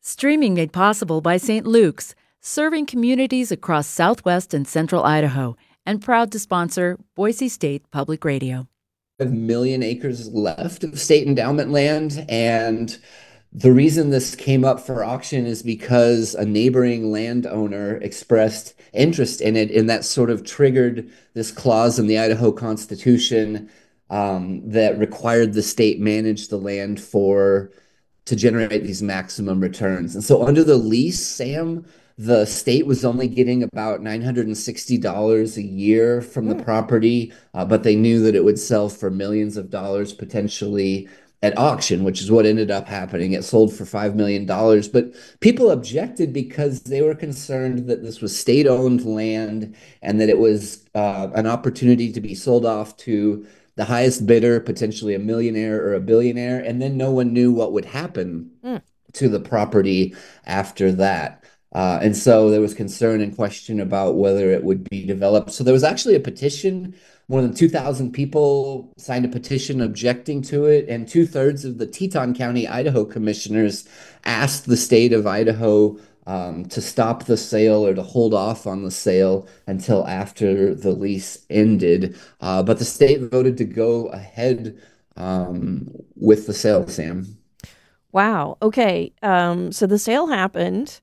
Streaming made possible by St. Luke's, serving communities across southwest and central Idaho, and proud to sponsor Boise State Public Radio. 5 million acres left of state endowment land. And the reason this came up for auction is because a neighboring landowner expressed interest in it, and that sort of triggered this clause in the Idaho Constitution that required the state manage the land for to generate these maximum returns. And so under the lease, Sam, the state was only getting about $960 a year from the property, but they knew that it would sell for millions of dollars potentially at auction, which is what ended up happening. It sold for $5 million, but people objected because they were concerned that this was state-owned land and that it was an opportunity to be sold off to the highest bidder, potentially a millionaire or a billionaire, and then no one knew what would happen to the property after that. And so there was concern and question about whether it would be developed. So there was actually a petition. More than 2,000 people signed a petition objecting to it, and two-thirds of the Teton County, Idaho commissioners asked the state of Idaho to stop the sale or to hold off on the sale until after the lease ended. But the state voted to go ahead with the sale, Sam. Wow. Okay. So the sale happened.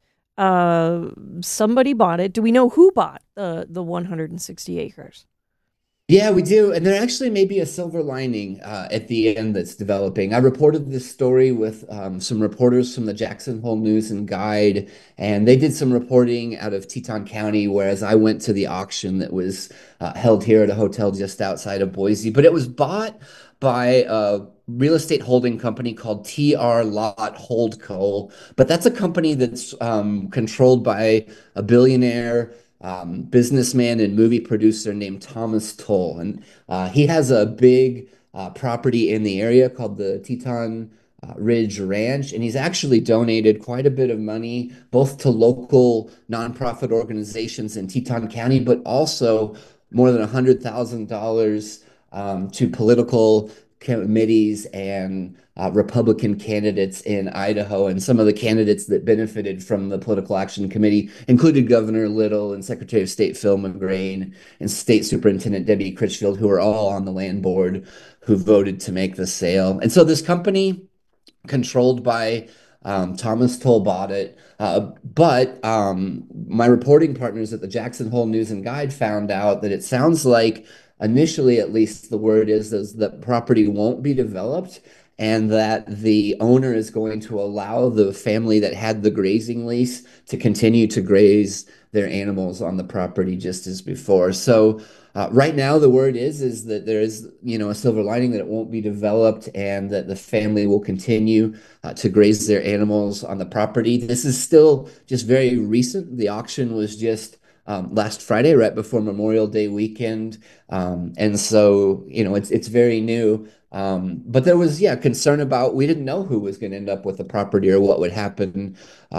Somebody bought it. Do we know who bought the 160 acres? Yeah, we do. And there actually may be a silver lining at the end that's developing. I reported this story with some reporters from the Jackson Hole News and Guide, and they did some reporting out of Teton County, whereas I went to the auction that was held here at a hotel just outside of Boise. But it was bought by a real estate holding company called TR Lot Holdco. But that's a company that's controlled by a billionaire businessman and movie producer named Thomas Tull. And he has a big property in the area called the Teton Ridge Ranch. And he's actually donated quite a bit of money, both to local nonprofit organizations in Teton County, but also more than $100,000 to political committees and Republican candidates in Idaho. And some of the candidates that benefited from the Political Action Committee included Governor Little and Secretary of State Phil McGrain and State Superintendent Debbie Critchfield, who are all on the land board who voted to make the sale. And so this company, controlled by Thomas Tull, bought it. But my reporting partners at the Jackson Hole News and Guide found out that it sounds like, initially at least, the word is that property won't be developed and that the owner is going to allow the family that had the grazing lease to continue to graze their animals on the property just as before. So right now, the word is that there is, a silver lining, that it won't be developed and that the family will continue to graze their animals on the property. This is still just very recent. The auction was just last Friday, right before Memorial Day weekend. And so, it's very new. But there was, concern about, we didn't know who was going to end up with the property or what would happen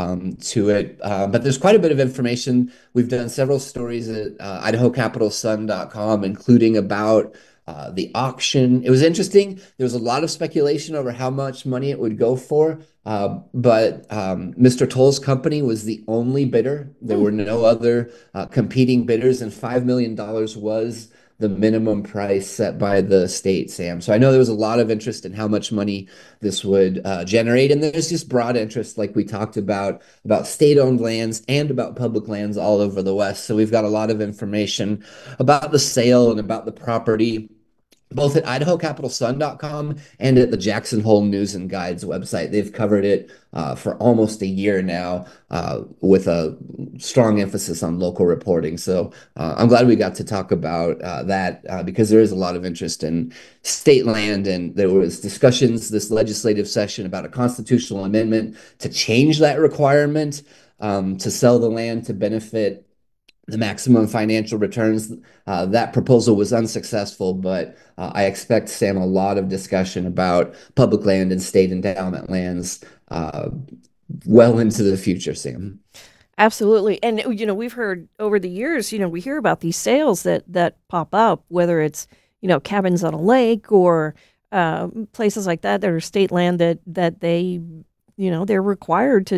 to it. But there's quite a bit of information. We've done several stories at idahocapitalsun.com, including about the auction. It was interesting. There was a lot of speculation over how much money it would go for. But Mr. Tull's company was the only bidder. There were no other competing bidders, and $5 million was the minimum price set by the state, Sam. So I know there was a lot of interest in how much money this would generate. And there's just broad interest, like we talked about state-owned lands and about public lands all over the West. So we've got a lot of information about the sale and about the property, both at idahocapitalsun.com and at the Jackson Hole News and Guides website. They've covered it for almost a year now with a strong emphasis on local reporting. So I'm glad we got to talk about that because there is a lot of interest in state land. And there was discussions this legislative session about a constitutional amendment to change that requirement to sell the land to benefit the maximum financial returns. That proposal was unsuccessful, but I expect, Sam, a lot of discussion about public land and state endowment lands well into the future, Sam. Absolutely. And, we've heard over the years, we hear about these sales that pop up, whether it's, cabins on a lake or places like that are state land that they, they're required to